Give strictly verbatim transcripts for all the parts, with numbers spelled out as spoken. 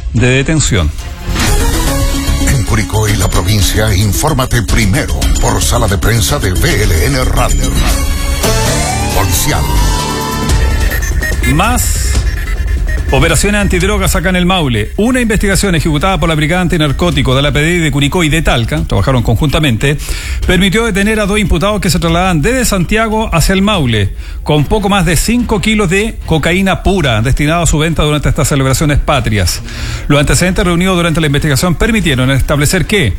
de detención. En Curicó y la provincia, infórmate primero por sala de prensa de V L N Radio. Policial. Más operaciones antidrogas acá en el Maule. Una investigación ejecutada por la Brigada Antinarcótico de la P D I de Curicó y de Talca, trabajaron conjuntamente, permitió detener a dos imputados que se trasladan desde Santiago hacia el Maule, con poco más de cinco kilos de cocaína pura, destinada a su venta durante estas celebraciones patrias. Los antecedentes reunidos durante la investigación permitieron establecer que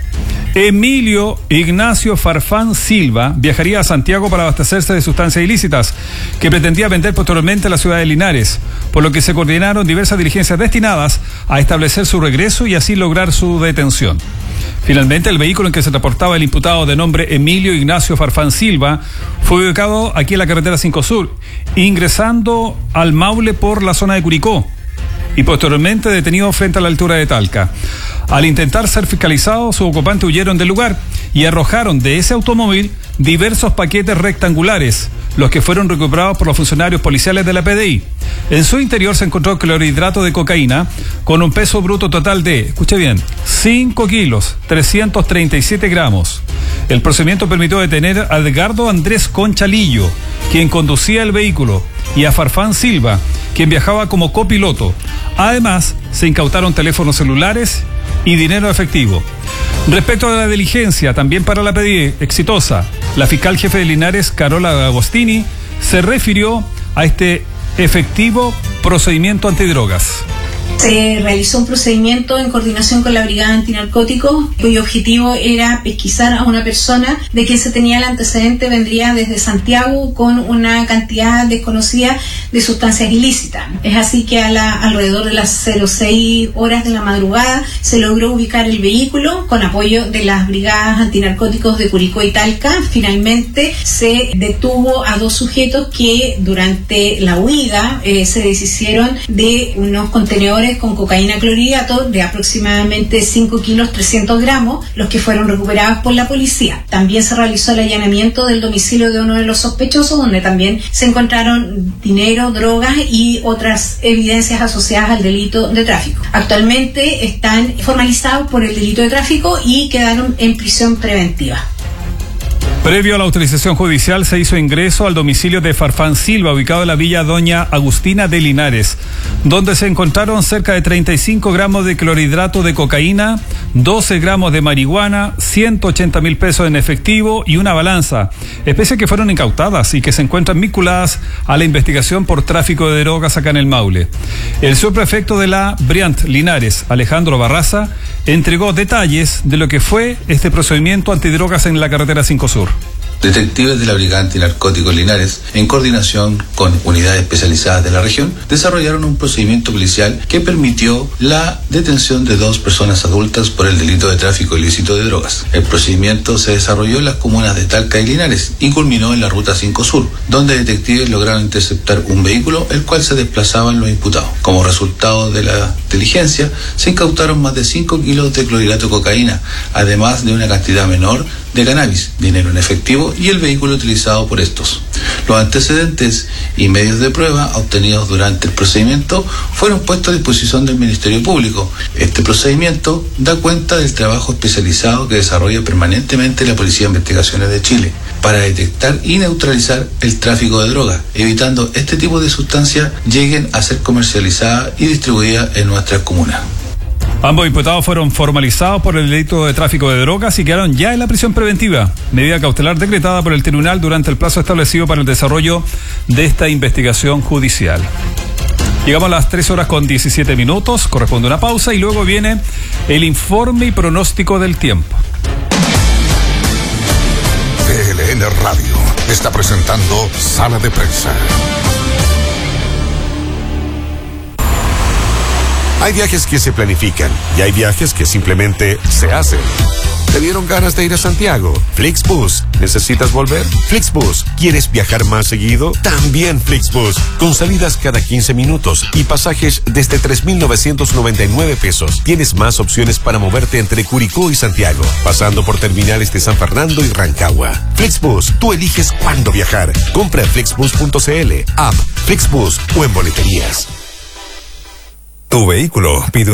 Emilio Ignacio Farfán Silva viajaría a Santiago para abastecerse de sustancias ilícitas que pretendía vender posteriormente en la ciudad de Linares, por lo que se coordinaron diversas diligencias destinadas a establecer su regreso y así lograr su detención. Finalmente, el vehículo en que se transportaba el imputado de nombre Emilio Ignacio Farfán Silva fue ubicado aquí en la carretera cinco Sur, ingresando al Maule por la zona de Curicó y posteriormente detenido frente a la altura de Talca. Al intentar ser fiscalizados, sus ocupantes huyeron del lugar y arrojaron de ese automóvil diversos paquetes rectangulares, los que fueron recuperados por los funcionarios policiales de la P D I. En su interior se encontró clorhidrato de cocaína con un peso bruto total de, escuche bien, cinco kilos, trescientos treinta y siete gramos. El procedimiento permitió detener a Edgardo Andrés Conchalillo, quien conducía el vehículo, y a Farfán Silva, quien viajaba como copiloto. Además, se incautaron teléfonos celulares y dinero efectivo. Respecto a la diligencia, también para la P D I exitosa, la fiscal jefe de Linares, Carola Agostini, se refirió a este efectivo procedimiento antidrogas. Se realizó un procedimiento en coordinación con la Brigada Antinarcóticos, cuyo objetivo era pesquisar a una persona de quien se tenía el antecedente, vendría desde Santiago con una cantidad desconocida de sustancias ilícitas. Es así que a la, alrededor de las cero seis horas de la madrugada se logró ubicar el vehículo con apoyo de las Brigadas Antinarcóticos de Curicó y Talca. Finalmente se detuvo a dos sujetos que durante la huida eh, se deshicieron de unos contenedores con cocaína clorhidrato de aproximadamente cinco kilos trescientos gramos, los que fueron recuperados por la policía. También se realizó el allanamiento del domicilio de uno de los sospechosos, donde también se encontraron dinero, drogas y otras evidencias asociadas al delito de tráfico. Actualmente están formalizados por el delito de tráfico y quedaron en prisión preventiva. Previo a la autorización judicial se hizo ingreso al domicilio de Farfán Silva, ubicado en la villa Doña Agustina de Linares, donde se encontraron cerca de treinta y cinco gramos de clorhidrato de cocaína, doce gramos de marihuana, ciento ochenta mil pesos en efectivo y una balanza, especies que fueron incautadas y que se encuentran vinculadas a la investigación por tráfico de drogas acá en el Maule. El subprefecto de la Briant Linares, Alejandro Barraza, entregó detalles de lo que fue este procedimiento antidrogas en la carretera cinco Sur. Detectives de la Brigada Antinarcóticos Linares, en coordinación con unidades especializadas de la región, desarrollaron un procedimiento policial que permitió la detención de dos personas adultas por el delito de tráfico ilícito de drogas. El procedimiento se desarrolló en las comunas de Talca y Linares y culminó en la ruta cinco Sur, donde detectives lograron interceptar un vehículo el cual se desplazaban los imputados. Como resultado de la diligencia, se incautaron más de cinco kilos de clorhidrato de cocaína, además de una cantidad menor de cannabis, dinero en efectivo y el vehículo utilizado por estos. Los antecedentes y medios de prueba obtenidos durante el procedimiento fueron puestos a disposición del Ministerio Público. Este procedimiento da cuenta del trabajo especializado que desarrolla permanentemente la Policía de Investigaciones de Chile para detectar y neutralizar el tráfico de drogas, evitando este tipo de sustancias lleguen a ser comercializadas y distribuidas en nuestras comunas. Ambos imputados fueron formalizados por el delito de tráfico de drogas y quedaron ya en la prisión preventiva, medida cautelar decretada por el tribunal durante el plazo establecido para el desarrollo de esta investigación judicial. Llegamos a las tres horas con diecisiete minutos, corresponde una pausa y luego viene el informe y pronóstico del tiempo. V L N Radio está presentando Sala de Prensa. Hay viajes que se planifican y hay viajes que simplemente se hacen. ¿Te dieron ganas de ir a Santiago? Flixbus. ¿Necesitas volver? Flixbus. ¿Quieres viajar más seguido? También Flixbus. Con salidas cada quince minutos y pasajes desde tres mil novecientos noventa y nueve pesos. Tienes más opciones para moverte entre Curicó y Santiago, pasando por terminales de San Fernando y Rancagua. Flixbus. Tú eliges cuándo viajar. Compra en flixbus punto c l, app, Flixbus o en boleterías. Tu vehículo pide